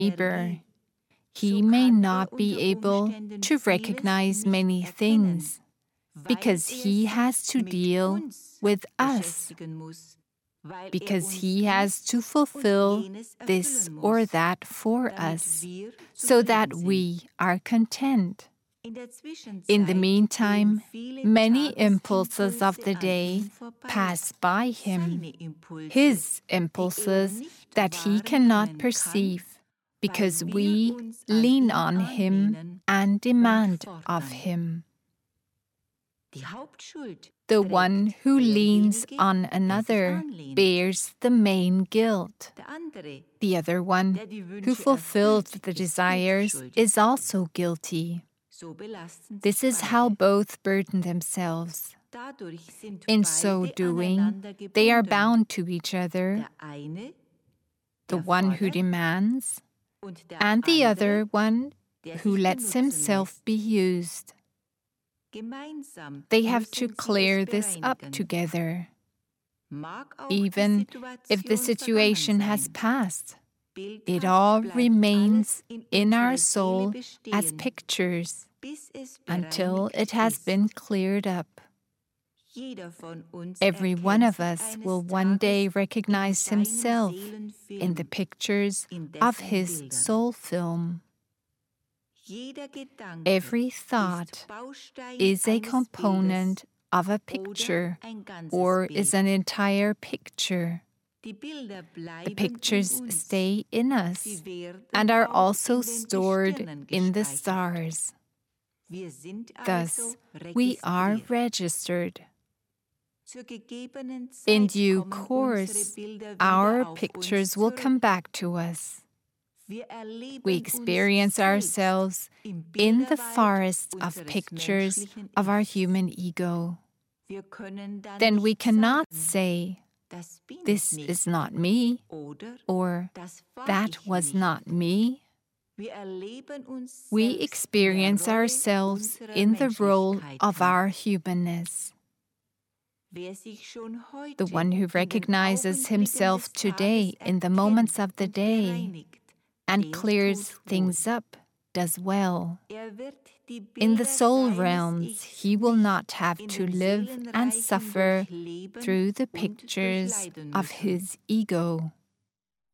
neighbor. He may not be able to recognize many things because he has to deal with us, because he has to fulfill this or that for us, so that we are content. In the meantime, many impulses of the day pass by him, his impulses that he cannot perceive, because we lean on him and demand of him. The one who leans on another bears the main guilt. The other one who fulfills the desires is also guilty. This is how both burden themselves. In so doing, they are bound to each other, the one who demands, and the other one who lets himself be used. They have to clear this up together. Even if the situation has passed, it all remains in our soul as pictures until it has been cleared up. Every one of us will one day recognize himself in the pictures of his soul film. Every thought is a component of a picture or is an entire picture. The pictures stay in us and are also stored in the stars. Thus, we are registered. In due course, our pictures will come back to us. We experience ourselves in the forest of pictures of our human ego. Then we cannot say, "This is not me," or "That was not me." We experience ourselves in the role of our humanness. The one who recognizes himself today in the moments of the day and clears things up does well. In the soul realms, he will not have to live and suffer through the pictures of his ego.